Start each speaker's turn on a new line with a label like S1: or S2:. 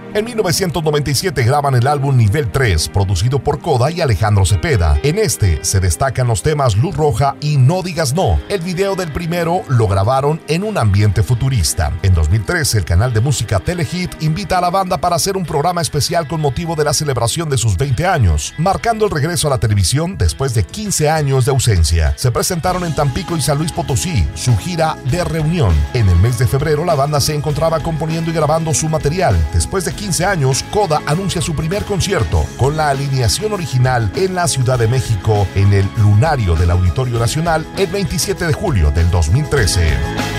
S1: En 1997 graban el álbum Nivel 3, producido por Coda y Alejandro Cepeda. En este se destacan los temas Luz Roja y No Digas No. El video del primero lo grabaron en un ambiente futurista. En 2013, el canal de música Telehit invita a la banda para hacer un programa especial con motivo de la celebración de sus 20 años, marcando el regreso a la televisión después de 15 años de ausencia. Se presentaron en Tampico y San Luis Potosí, su gira de reunión. En el mes de febrero, la banda se encontraba componiendo y grabando su material. Después de 15 años, Coda anuncia su primer concierto con la alineación original en la Ciudad de México en el Lunario del Auditorio Nacional el 27 de julio del 2013.